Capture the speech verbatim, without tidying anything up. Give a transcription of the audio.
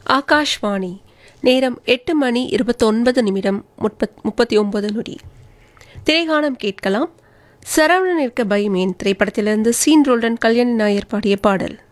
ஆகாஷ்வாணி. நேரம் எட்டு மணி இருபத்தொன்பது நிமிடம் முப்பத் முப்பத்தி ஒன்பது நொடி. திரைகாணம் கேட்கலாம். சரவணன் இருக்க பை மேன் திரைப்படத்திலிருந்து சீன் ரோல்டன் கல்யாணி நாயர் பாடிய பாடல்.